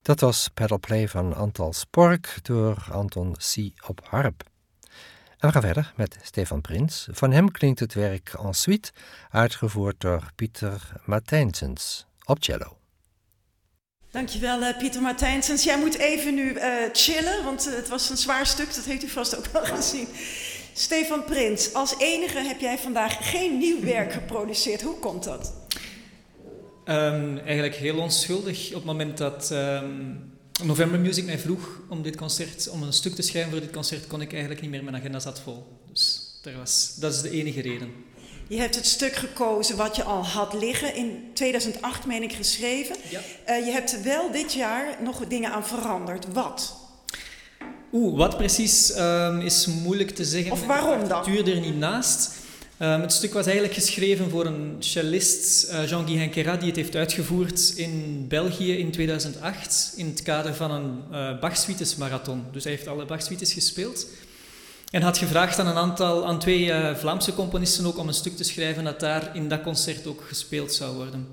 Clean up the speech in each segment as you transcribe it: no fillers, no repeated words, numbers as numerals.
Dat was Pedalplay van Antal Spork door Anton C. op harp. En we gaan verder met Stefan Prins. Van hem klinkt het werk Ensuite, uitgevoerd door Pieter Martijnsens op cello. Dankjewel Pieter Martijnsens. Jij moet even nu chillen, want het was een zwaar stuk, dat heeft u vast ook wel gezien. Stefan Prins, als enige heb jij vandaag geen nieuw werk geproduceerd. Hoe komt dat? Eigenlijk heel onschuldig. Op het moment dat November Music mij vroeg om een stuk te schrijven voor dit concert, kon ik eigenlijk niet meer, mijn agenda zat vol. Dus dat is de enige reden. Je hebt het stuk gekozen wat je al had liggen. In 2008 meen ik geschreven. Ja. Je hebt wel dit jaar nog dingen aan veranderd. Wat? Wat precies is moeilijk te zeggen. Of waarom dan? Het duurde er niet naast. Het stuk was eigenlijk geschreven voor een cellist, Jean-Guy Henquera, die het heeft uitgevoerd in België in 2008 in het kader van een Bach-suites marathon. Dus hij heeft alle Bach-suites gespeeld. En had gevraagd aan twee Vlaamse componisten ook om een stuk te schrijven dat daar in dat concert ook gespeeld zou worden.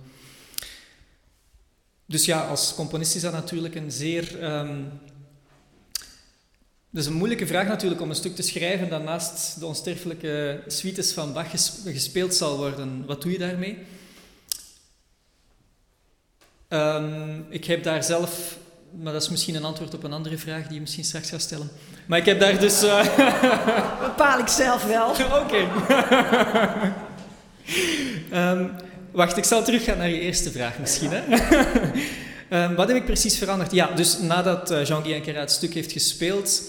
Dus ja, als componist is dat natuurlijk een zeer... Dat is een moeilijke vraag natuurlijk om een stuk te schrijven dat naast de onsterfelijke suites van Bach gespeeld zal worden. Wat doe je daarmee? Ik heb daar zelf... Maar dat is misschien een antwoord op een andere vraag die je misschien straks gaat stellen. Maar ik heb daar dus... Bepaal ik zelf wel. Oké. Wacht, ik zal teruggaan naar je eerste vraag misschien. Hè? Wat heb ik precies veranderd? Ja, dus nadat Jean-Guy Henquera het stuk heeft gespeeld,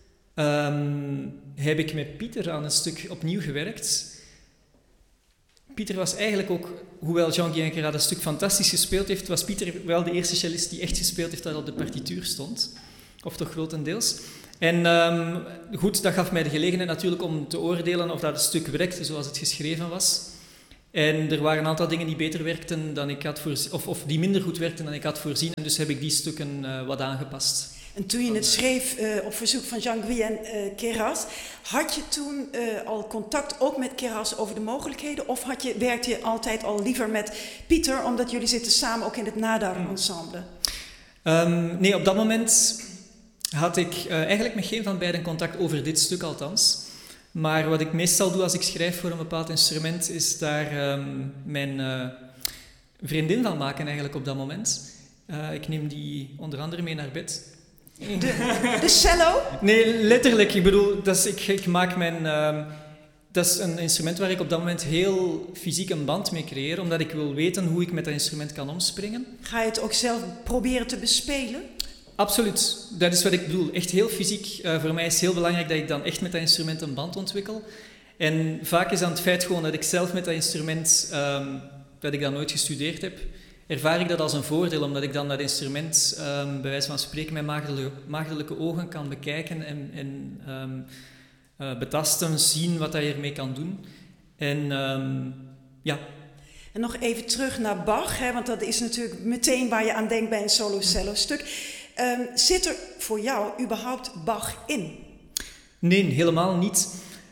heb ik met Pieter aan een stuk opnieuw gewerkt. Pieter was eigenlijk ook, hoewel Jean-Guy Henquera dat stuk fantastisch gespeeld heeft, was Pieter wel de eerste cellist die echt gespeeld heeft dat op de partituur stond. Of toch grotendeels. En goed, dat gaf mij de gelegenheid natuurlijk om te oordelen of dat het stuk werkte zoals het geschreven was. En er waren een aantal dingen die beter werkten dan ik had voorzien, of die minder goed werkten dan ik had voorzien. En dus heb ik die stukken wat aangepast. En toen je het schreef op verzoek van Jean-Guy en Keras, had je toen al contact ook met Keras over de mogelijkheden? Of werkte je altijd al liever met Pieter, omdat jullie zitten samen ook in het Nadar-ensemble? Nee, op dat moment had ik eigenlijk met geen van beiden contact over dit stuk althans. Maar wat ik meestal doe als ik schrijf voor een bepaald instrument, is daar mijn vriendin van maken eigenlijk op dat moment. Ik neem die onder andere mee naar bed. De cello? Nee, letterlijk. Ik bedoel, ik maak mijn... dat is een instrument waar ik op dat moment heel fysiek een band mee creëer, omdat ik wil weten hoe ik met dat instrument kan omspringen. Ga je het ook zelf proberen te bespelen? Absoluut. Dat is wat ik bedoel. Echt heel fysiek. Voor mij is het heel belangrijk dat ik dan echt met dat instrument een band ontwikkel. En vaak is dan het feit gewoon dat ik zelf met dat instrument, dat ik dat nooit gestudeerd heb, ervaar ik dat als een voordeel, omdat ik dan dat instrument, bij wijze van spreken, met maagdelijke ogen kan bekijken en betasten, zien wat je ermee kan doen. En ja... En nog even terug naar Bach, hè, want dat is natuurlijk meteen waar je aan denkt bij een solo-cello-stuk. Zit er voor jou überhaupt Bach in? Nee, helemaal niet.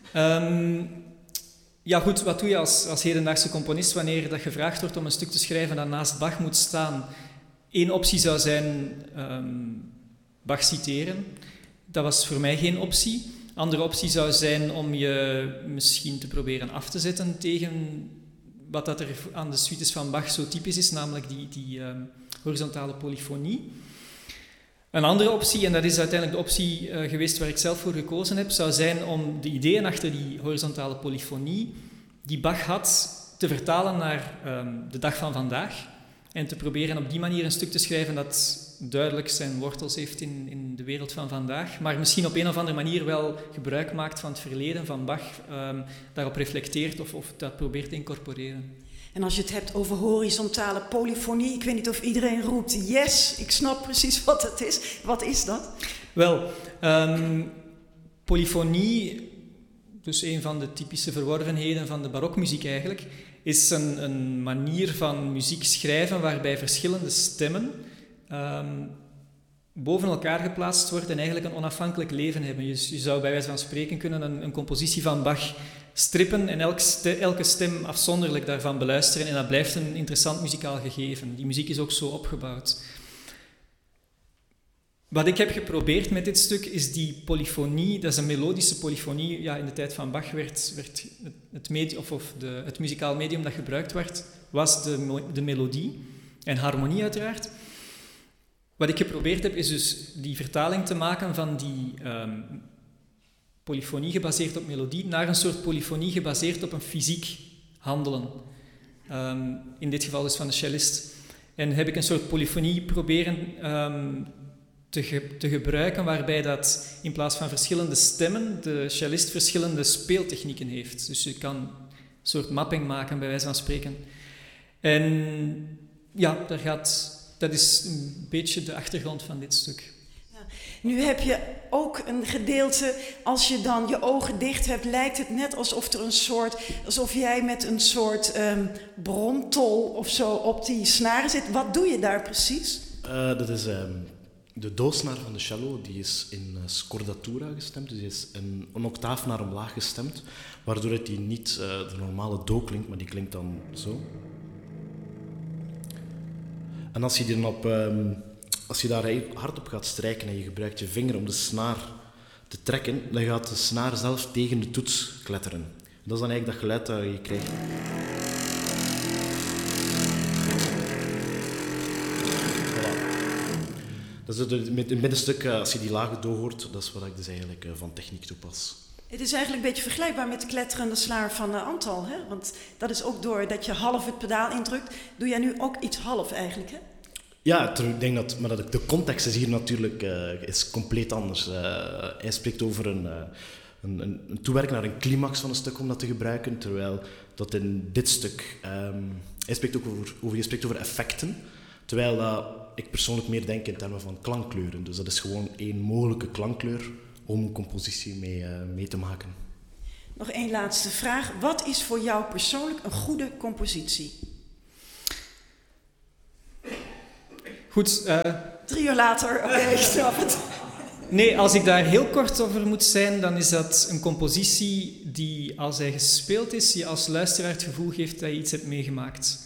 Ja goed, wat doe je als hedendaagse componist wanneer dat gevraagd wordt om een stuk te schrijven dat naast Bach moet staan? Eén optie zou zijn Bach citeren. Dat was voor mij geen optie. Andere optie zou zijn om je misschien te proberen af te zetten tegen wat dat er aan de suites van Bach zo typisch is, namelijk die horizontale polyfonie. Een andere optie, en dat is uiteindelijk de optie geweest waar ik zelf voor gekozen heb, zou zijn om de ideeën achter die horizontale polyfonie die Bach had te vertalen naar de dag van vandaag en te proberen op die manier een stuk te schrijven dat duidelijk zijn wortels heeft in de wereld van vandaag, maar misschien op een of andere manier wel gebruik maakt van het verleden van Bach, daarop reflecteert of dat probeert te incorporeren. En als je het hebt over horizontale polyfonie, ik weet niet of iedereen roept yes, ik snap precies wat het is. Wat is dat? Wel, polyfonie, dus een van de typische verworvenheden van de barokmuziek eigenlijk, is een manier van muziek schrijven waarbij verschillende stemmen boven elkaar geplaatst worden en eigenlijk een onafhankelijk leven hebben. Je zou bij wijze van spreken kunnen een compositie van Bach strippen en elke stem afzonderlijk daarvan beluisteren en dat blijft een interessant muzikaal gegeven. Die muziek is ook zo opgebouwd. Wat ik heb geprobeerd met dit stuk is die polyfonie, dat is een melodische polyfonie. Ja, in de tijd van Bach werd het muzikaal medium dat gebruikt werd, was de melodie en harmonie uiteraard. Wat ik geprobeerd heb, is dus die vertaling te maken van die polyfonie gebaseerd op melodie naar een soort polyfonie gebaseerd op een fysiek handelen. In dit geval dus van de cellist. En heb ik een soort polyfonie proberen te gebruiken waarbij dat in plaats van verschillende stemmen de cellist verschillende speeltechnieken heeft. Dus je kan een soort mapping maken, bij wijze van spreken. En ja, dat is een beetje de achtergrond van dit stuk. Ja. Nu heb je ook een gedeelte, als je dan je ogen dicht hebt, lijkt het net alsof jij met een soort brontol of zo op die snaren zit. Wat doe je daar precies? Dat is de doodsnaar van de cello, die is in scordatura gestemd, dus die is een octaaf naar omlaag gestemd, waardoor het die niet de normale do klinkt, maar die klinkt dan zo. En als je daar hard op gaat strijken en je gebruikt je vinger om de snaar te trekken, dan gaat de snaar zelf tegen de toets kletteren. Dat is dan eigenlijk dat geluid dat je krijgt. Dat is met een middenstuk, als je die lage do hoort, dat is wat ik dus eigenlijk van techniek toepas. Het is eigenlijk een beetje vergelijkbaar met de kletterende snaar van Antal, hè? Want dat is ook doordat je half het pedaal indrukt, doe jij nu ook iets half eigenlijk, hè? Ja, ik denk maar de context is hier natuurlijk is compleet anders. Hij spreekt over een toewerken naar een climax van een stuk om dat te gebruiken, terwijl dat in dit stuk, je spreekt over effecten, terwijl ik persoonlijk meer denk in termen van klankkleuren. Dus dat is gewoon één mogelijke klankkleur om een compositie mee te maken. Nog één laatste vraag. Wat is voor jou persoonlijk een goede compositie? Goed. 3 uur later, oké, ik snap het. Nee, als ik daar heel kort over moet zijn, dan is dat een compositie die, als hij gespeeld is, je als luisteraar het gevoel geeft dat je iets hebt meegemaakt.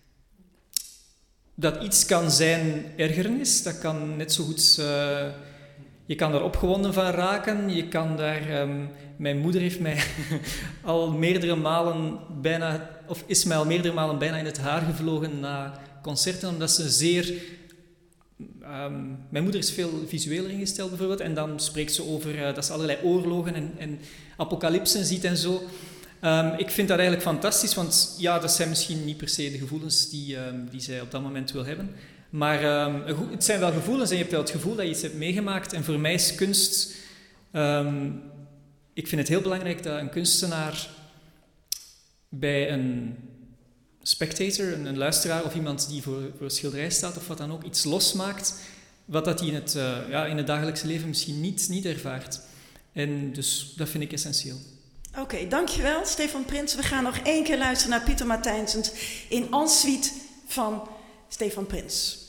Dat iets kan zijn ergernis, dat kan net zo goed... je kan daar opgewonden van raken, je kan daar... mijn moeder heeft mij al meerdere malen is mij al meerdere malen bijna in het haar gevlogen na concerten, omdat ze zeer... mijn moeder is veel visueler ingesteld bijvoorbeeld, en dan spreekt ze over dat ze allerlei oorlogen en apocalypsen ziet en zo. Ik vind dat eigenlijk fantastisch, want ja, dat zijn misschien niet per se de gevoelens die zij op dat moment wil hebben. Maar het zijn wel gevoelens en je hebt wel het gevoel dat je iets hebt meegemaakt. En voor mij is kunst... ik vind het heel belangrijk dat een kunstenaar bij een spectator, een luisteraar of iemand die voor een schilderij staat of wat dan ook, iets losmaakt wat dat hij in het dagelijkse leven misschien niet ervaart. En dus dat vind ik essentieel. Oké, dankjewel Stefan Prins. We gaan nog 1 keer luisteren naar Pieter Martijnsens in Ensuite van Stefan Prins.